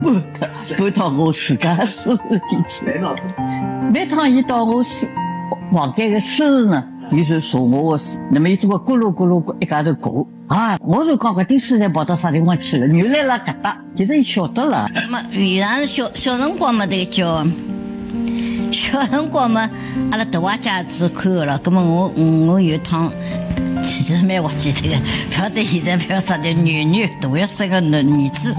搬到我自家私里去。每趟伊到我房间的私呢，伊就坐我的，那么伊做个咕噜咕噜一家头过啊，我就讲搿顶书侪跑到啥地方去了？原来辣搿搭，其实伊晓得了。 嘛，原来小辰光嘛，这个叫小辰光嘛，阿拉大娃家子看了，葛么我有一趟。其实蛮滑稽的，不晓得现在不要啥的女大学生个儿子，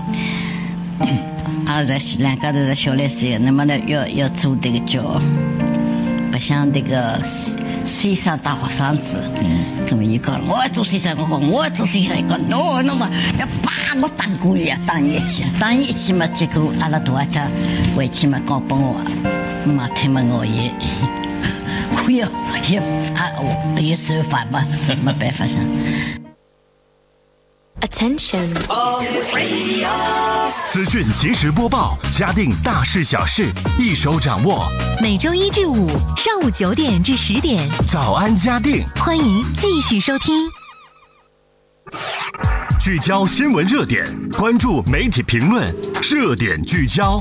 阿拉在两家头在小来水，那么呢要做这个叫，不像这个先生带学生子，那么伊讲我要做先生，我讲我要做先生，伊讲喏那么要把我打过呀，打一记嘛，结果阿拉大娃家回去嘛，讲帮我妈听嘛我也。也手法吧，没办法上。 Attention！ 资讯即时播报，嘉定大事小事一手掌握。 每周1至5上午9点至10点， 早安嘉定， 欢迎继续收听。 聚焦新闻热点，关注媒体评论，热点聚焦。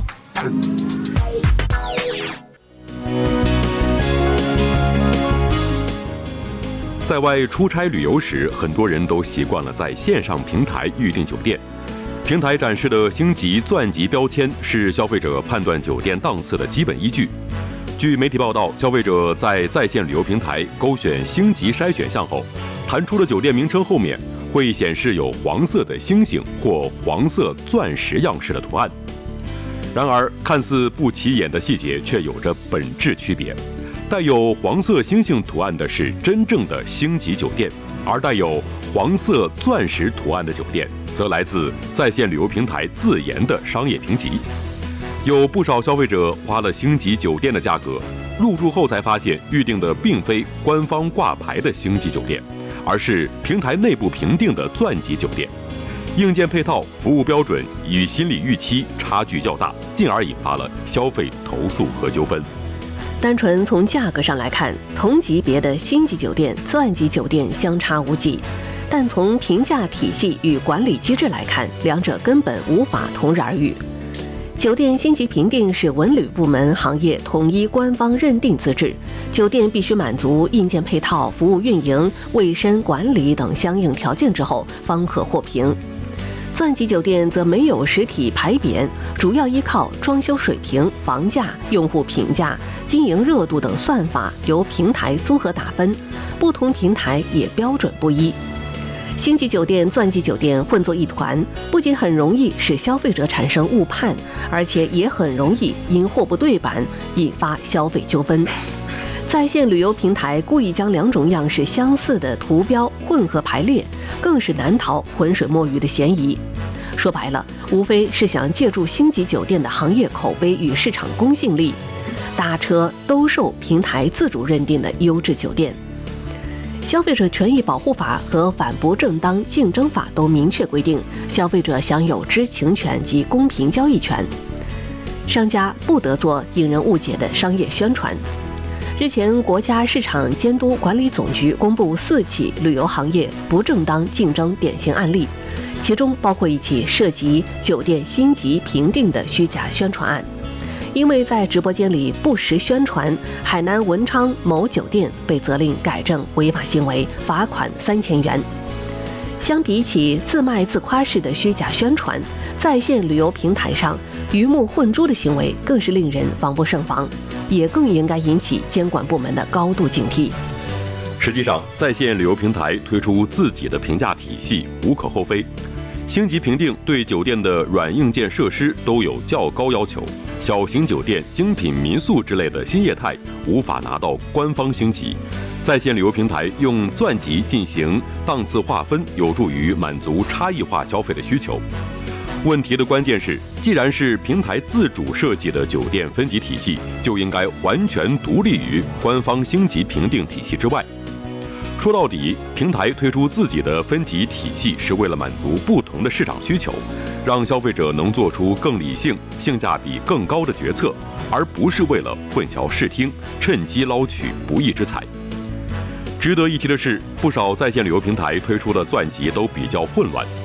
在外出差旅游时，很多人都习惯了在线上平台预订酒店。平台展示的星级、钻级标签是消费者判断酒店档次的基本依据。据媒体报道，消费者在线旅游平台勾选星级筛选项后，弹出的酒店名称后面会显示有黄色的星星或黄色钻石样式的图案。然而，看似不起眼的细节却有着本质区别。带有黄色星星图案的是真正的星级酒店，而带有黄色钻石图案的酒店则来自在线旅游平台自研的商业评级。有不少消费者花了星级酒店的价格，入住后才发现预定的并非官方挂牌的星级酒店，而是平台内部评定的钻级酒店。硬件配套、服务标准与心理预期差距较大，进而引发了消费投诉和纠纷。 单纯从价格上来看，同级别的星级酒店、钻级酒店相差无几，但从评价体系与管理机制来看，两者根本无法同日而语。酒店星级评定是文旅部门行业统一官方认定资质，酒店必须满足硬件配套、服务运营、卫生管理等相应条件之后方可获评。钻级酒店则没有实体牌匾，主要依靠装修水平、房价、用户评价、经营热度等算法由平台综合打分，不同平台也标准不一。星级酒店、钻级酒店混作一团，不仅很容易使消费者产生误判，而且也很容易因货不对版引发消费纠纷。在线旅游平台故意将两种样式相似的图标混合排列，更是难逃浑水摸鱼的嫌疑。说白了，无非是想借助星级酒店的行业口碑与市场公信力，搭车兜售平台自主认定的优质酒店。消费者权益保护法和反不正当竞争法都明确规定，消费者享有知情权及公平交易权，商家不得做引人误解的商业宣传。日前，国家市场监督管理总局公布4起旅游行业不正当竞争典型案例，其中包括一起涉及酒店星级评定的虚假宣传案。因为在直播间里不实宣传，海南文昌某酒店被责令改正违法行为，罚款3000元。相比起自卖自夸式的虚假宣传，在线旅游平台上鱼目混珠的行为更是令人防不胜防，也更应该引起监管部门的高度警惕。 实际上，在线旅游平台推出自己的评价体系无可厚非。星级评定对酒店的软硬件设施都有较高要求，小型酒店、精品民宿之类的新业态无法拿到官方星级。在线旅游平台用钻级进行档次划分，有助于满足差异化消费的需求。问题的关键是，既然是平台自主设计的酒店分级体系，就应该完全独立于官方星级评定体系之外。说到底，平台推出自己的分级体系是为了满足不同的市场需求，让消费者能做出更理性、性价比更高的决策，而不是为了混淆视听，趁机捞取不义之财。值得一提的是，不少在线旅游平台推出的钻级都比较混乱。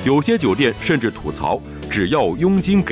有些酒店甚至吐槽，只要佣金给